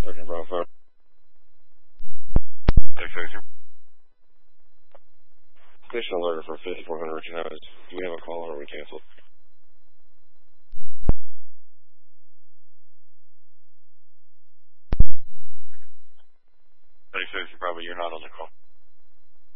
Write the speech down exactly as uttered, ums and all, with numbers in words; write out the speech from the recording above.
Sergeant Bravo. Station. Station alert for fifty-four hundred Richard House. Do we have a call or are we canceled? Station, probably you're not on the call.